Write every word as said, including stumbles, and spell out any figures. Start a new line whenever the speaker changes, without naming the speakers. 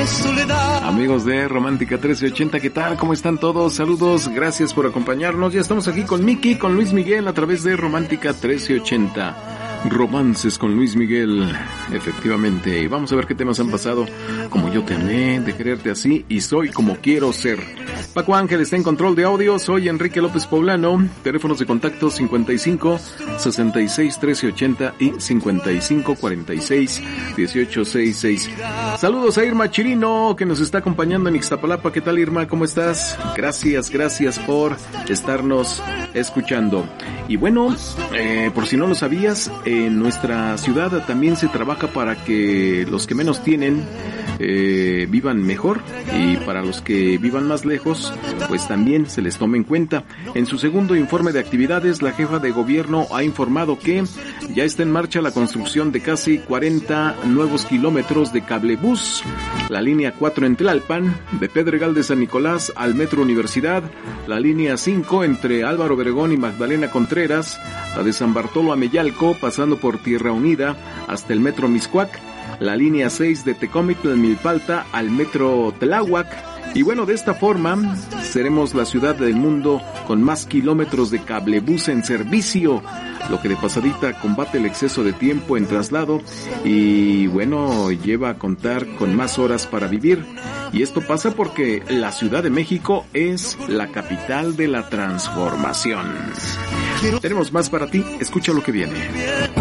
Amigos de Romántica trece ochenta, ¿qué tal? ¿Cómo están todos? Saludos, gracias por acompañarnos. Ya estamos aquí con Miki, con Luis Miguel a través de Romántica trece ochenta. Romances con Luis Miguel, efectivamente. Y vamos a ver qué temas han pasado. Como yo te amé, de quererte así y soy como quiero ser. Paco Ángel está en control de audio. Soy Enrique López Poblano. Teléfonos de contacto cincuenta y cinco, sesenta y seis, trece ochenta y cincuenta y cinco, cuarenta y seis, dieciocho sesenta y seis. Saludos a Irma Chirino, que nos está acompañando en Ixtapalapa. ¿Qué tal, Irma? ¿Cómo estás? Gracias, gracias por estarnos escuchando. Y bueno, eh, por si no lo sabías, en nuestra ciudad también se trabaja para que los que menos tienen eh, vivan mejor, y para los que vivan más lejos, pues también se les tome en cuenta. En su segundo informe de actividades, la jefa de gobierno ha informado que ya está en marcha la construcción de casi cuarenta nuevos kilómetros de cablebús, la línea cuatro en Tlalpan, de Pedregal de San Nicolás al Metro Universidad, la línea cinco entre Álvaro Obregón y Magdalena Contreras, la de San Bartolo a Mellalco, pasando por Tierra Unida hasta el Metro Mixcoac, la línea seis de Tecomitl Milpalta al Metro Tláhuac. Y bueno, de esta forma seremos la ciudad del mundo con más kilómetros de cablebús en servicio, lo que de pasadita combate el exceso de tiempo en traslado y bueno, lleva a contar con más horas para vivir. Y esto pasa porque la Ciudad de México es la capital de la transformación. Tenemos más para ti, escucha lo que viene.